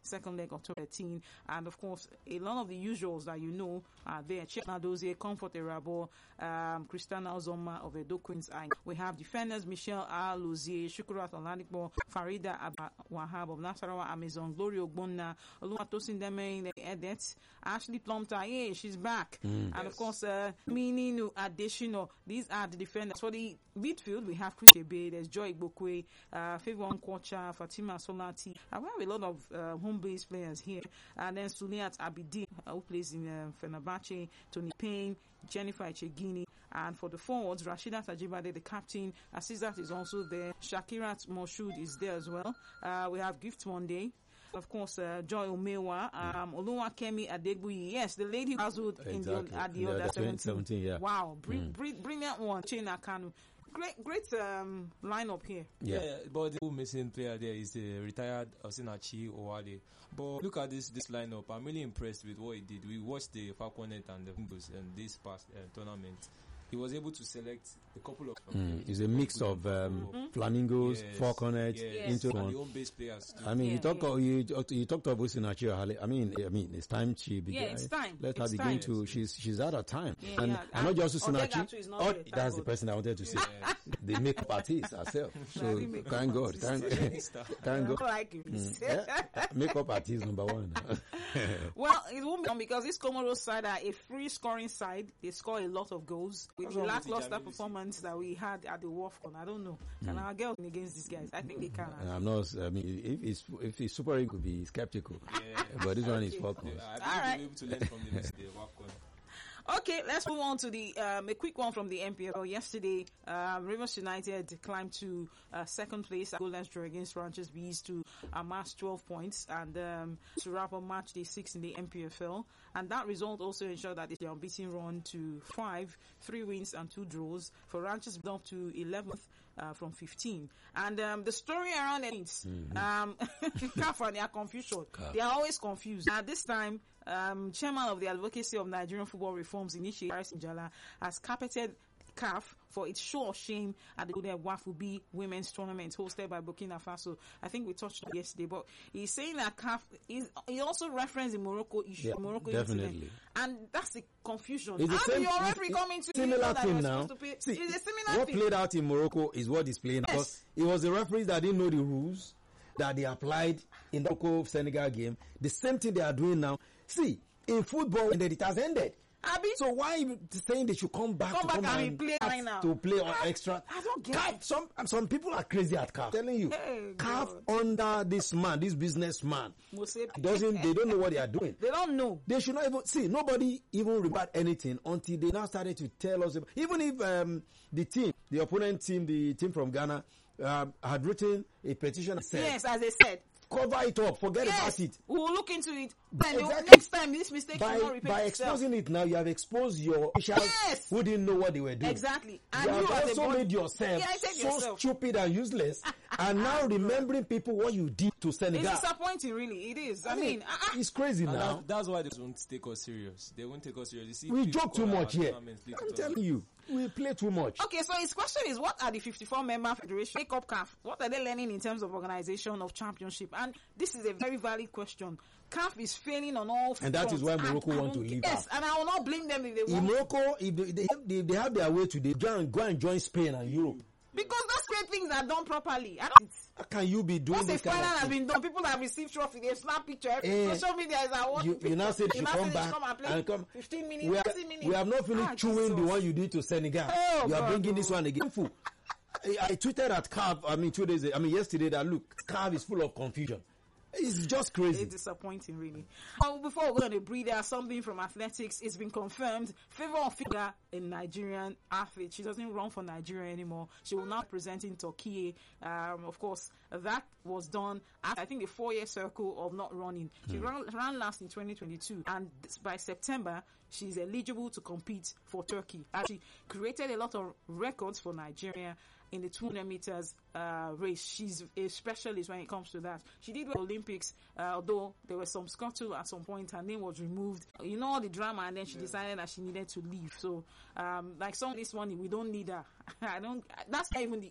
second leg October 13. And of course, a lot of the usuals that you know are there. Chena Dozie, Comfort Erabo, Christiana Ozoma of Edo Queens. We have defenders Michelle Lozier, Shukurat Oladipo, Farida Wahab of Nasarawa Amazon, Gloria Ogbonna, Oluwatosin Deme, Edet, Ashley Plumter, yeah, she's back. And of course, Mininu Additional. These are the defenders. For the midfield, we have Chris Ebe, there's Joy Bokwe, Favon Kocha, Fatima Solati. We have a lot of home-based players here. And then Suliat Abidi, who plays in Fenerbahce, Tony Payne, Jennifer Echegini. And for the forwards, Rashida Tajibade, the captain, Asizat is also there. Shakirat Moshood is there as well. We have Gift Monday. Of course, Joy Omewa, Oluwakemi Adegbuyi. Yes, the lady who was at the other 17. Yeah. Wow, brilliant one. Chena Kanu. Great lineup here. Yeah, but the missing player there is retired Osinachi Owade. But look at this lineup. I'm really impressed with what he did. We watched the Falconet and the Humbos in this past tournament. He was able to select a couple of. It's a mix of Flamingos, Falconet, into and the home-based players too. I mean, you talked about Osinachi. I mean, it's time she begin. Yeah, it's time. Let her begin to. She's out of time, Yeah, and not just Osinachi. That's the person I wanted to say. Yeah. The makeup artist herself. So thank God, thank God. Like him. Makeup artist number one. Well, it won't be because this Comoros side are a free scoring side. They score a lot of goals. With the lackluster performance that we had at the WAFCON, I don't know. Can our girls win against these guys? I think they can. I'm not. I mean, if it's Super League, could be skeptical. But this one is Falcons. I think we'll be able to learn from the WAFCON. Okay, let's move on to the a quick one from the MPFL. Yesterday, Rivers United climbed to second place at goalless draw against Ranchers Bees to amass 12 points and to wrap up match day 6 in the MPFL. And that result also ensured that the unbeaten run to 5, 3 wins and 2 draws for Ranchers up to 11th from 15. And the story around it is CAF and their confusion. They are always confused. Now this time, chairman of the Advocacy of Nigerian Football Reforms Initiative, Paris Njala, has carpeted CAF for its show of shame at the Wafubi Women's Tournament hosted by Burkina Faso. I think we touched on it yesterday, but he's saying that CAF he also referenced the Morocco issue, Morocco definitely. incident, and that's the confusion. It's the How same, do your referee come into similar thing now. See, it's a similar what thing. played out in Morocco is what is playing. Yes. Because it was the referees that didn't know the rules that they applied in the Morocco Senegal game. The same thing they are doing now. See, in football, and then it has ended. Abi? So why are you saying they should come back and play right now? To play on extra? I don't get CAF, it. some people are crazy at CAF. I'm telling you, Hey, CAF God. under this man, this businessman, they don't know what they are doing. They don't know. They should not even see. Nobody even remembered anything until they now started to tell us. Even if the opponent team, the team from Ghana, had written a petition, said, Yes, as they said. cover it up, forget about it. We'll look into it. Then Exactly. next time this mistake should not repeat By itself. exposing it now, you have exposed your officials Yes. who didn't know what they were doing. Exactly. You have as a also body- made yourself Yeah, I said so yourself. stupid and useless, and now remembering people what you did to Senegal. It's disappointing, really. It is. I mean, it's crazy And now. that's why they won't take us serious. They won't take us serious. You see, We people joke too call our much here. tournaments I'm little telling you, we play too much. okay, so his question is, what are the 54-member federation make up CAF? What are they learning in terms of organization of championship? And this is a very valid question. CAF is failing on all fronts. And that is why Morocco I want to don't- leave Yes, out. and I will not blame them if they In want. Morocco, if they have their way today, go and join Spain and Europe. Because that's where things are done properly. I don't. How can you be doing Once a this kind final of has thing? been done, people have received trophy. They snap picture. Eh, Social media is our You now say they should come back and play and come. 15 minutes, We 30 minutes. have not finished chewing the Jesus. one you did to Senegal. Oh, you are God, bringing no. this one again. I tweeted at CAF, yesterday that look, CAF is full of confusion. It's just crazy. It's disappointing, really. Before we go on a breather, something from athletics. It's been confirmed. Favor of figure in Nigerian athlete. She doesn't run for Nigeria anymore. She will now present in Turkey. Of course, that was done after, I think, the 4-year circle of not running. She ran last in 2022. And by September, she's eligible to compete for Turkey. And she created a lot of records for Nigeria in the 200 meters race. She's a specialist when it comes to that. She did well Olympics, although there was some scuttle at some point. Her name was removed. You know all the drama, and then she decided that she needed to leave. So, like some this morning, we don't need her. That's not even the